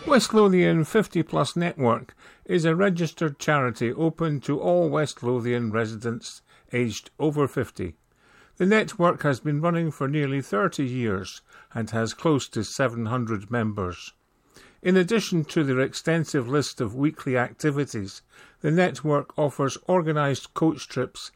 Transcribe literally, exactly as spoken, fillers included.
West Lothian fifty plus Network is a registered charity open to all West Lothian residents aged over fifty. The network has been running for nearly thirty years and has close to seven hundred members. In addition to their extensive list of weekly activities, the network offers organised coach trips